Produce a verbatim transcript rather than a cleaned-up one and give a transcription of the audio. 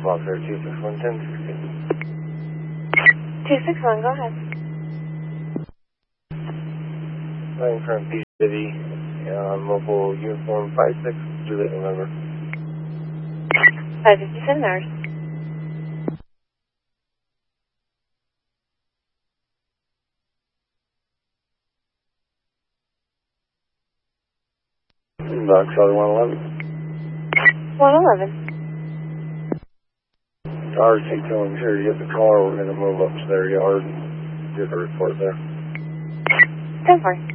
Block there, two six one, ten sixteen. two six one, go ahead. Line from Beach City, uh, mobile uniform five six, Juliet November. five fifty-seven hours. Box Charlie one eleven. one eleven. R C telling here to get the car, we're going to move up to their yard and get a report there. ten four.